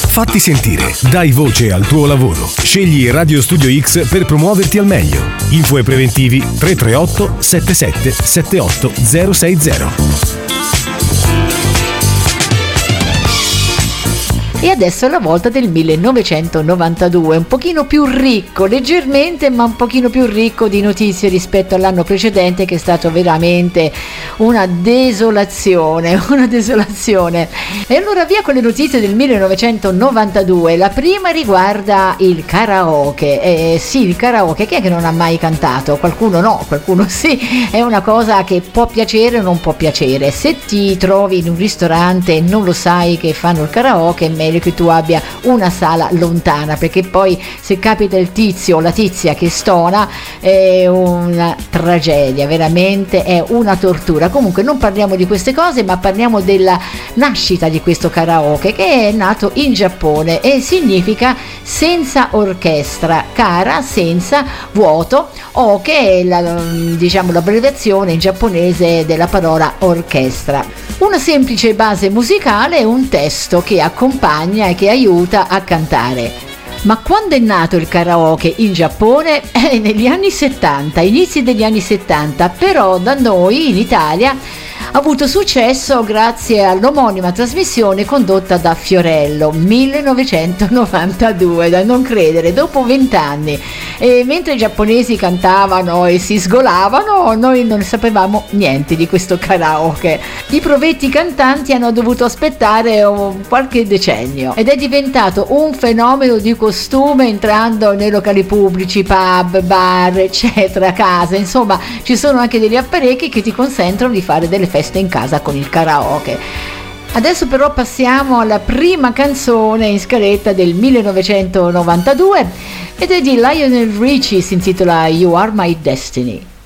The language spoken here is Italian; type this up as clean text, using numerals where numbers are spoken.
Fatti sentire, dai voce al tuo lavoro. Scegli Radio Studio X per promuoverti al meglio. Info e preventivi 338 77 78 060. E adesso è la volta del 1992, un pochino più ricco, leggermente, ma un pochino più ricco di notizie rispetto all'anno precedente, che è stato veramente una desolazione. E allora via con le notizie del 1992. La prima riguarda il karaoke. Sì, il karaoke, chi è che non ha mai cantato? Qualcuno no, qualcuno sì, è una cosa che può piacere o non può piacere. Se ti trovi in un ristorante e non lo sai che fanno il karaoke, è meglio che tu abbia una sala lontana, perché poi se capita il tizio o la tizia che stona è una tragedia, veramente è una tortura. Comunque non parliamo di queste cose, ma parliamo della nascita di questo karaoke, che è nato in Giappone e significa senza orchestra, kara senza, vuoto, oke è l'abbreviazione in giapponese della parola orchestra. Una semplice base musicale e un testo che accompagna e che aiuta a cantare. Ma quando è nato il karaoke in Giappone? Negli anni 70, inizi degli anni 70, però da noi in Italia ha avuto successo grazie all'omonima trasmissione condotta da Fiorello, 1992, da non credere, dopo 20 anni. E mentre i giapponesi cantavano e si sgolavano, noi non sapevamo niente di questo karaoke. I provetti cantanti hanno dovuto aspettare qualche decennio ed è diventato un fenomeno di costume, entrando nei locali pubblici, pub, bar, eccetera, case, insomma ci sono anche degli apparecchi che ti consentono di fare delle feste in casa con il karaoke. Adesso però passiamo alla prima canzone in scaletta del 1992 ed è di Lionel Richie, si intitola You Are My Destiny.